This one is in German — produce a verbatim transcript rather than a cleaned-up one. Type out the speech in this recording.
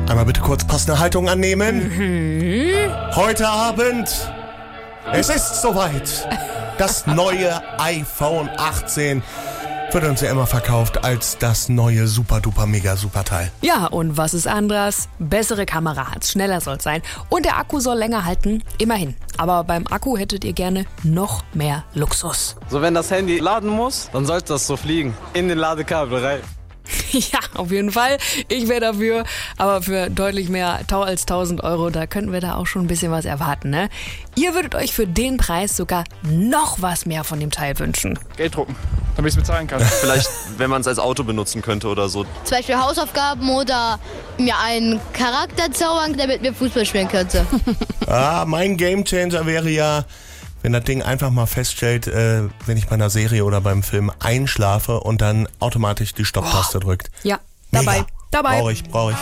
Einmal bitte kurz passende Haltung annehmen. Mhm. Heute Abend, es ist soweit. Das neue iPhone achtzehn wird uns ja immer verkauft als das neue super-duper-mega-super-Teil. Ja, und was ist anders? Bessere Kamera hat's, schneller soll's sein. Und der Akku soll länger halten, immerhin. Aber beim Akku hättet ihr gerne noch mehr Luxus. So, wenn das Handy laden muss, dann sollte das so fliegen. In den Ladekabel rein. Ja, auf jeden Fall. Ich wäre dafür. Aber für deutlich mehr als tausend Euro, da könnten wir da auch schon ein bisschen was erwarten, ne? Ihr würdet euch für den Preis sogar noch was mehr von dem Teil wünschen. Geld drucken, damit ich es bezahlen kann. Vielleicht, wenn man es als Auto benutzen könnte oder so. Zum Beispiel Hausaufgaben oder mir einen Charakter zaubern, damit wir Fußball spielen könnte. Ah, mein Gamechanger wäre ja, wenn das Ding einfach mal feststellt, äh, wenn ich bei einer Serie oder beim Film einschlafe und dann automatisch die Stopptaste drückt. Ja, dabei, Mega. dabei. Brauche ich, brauche ich.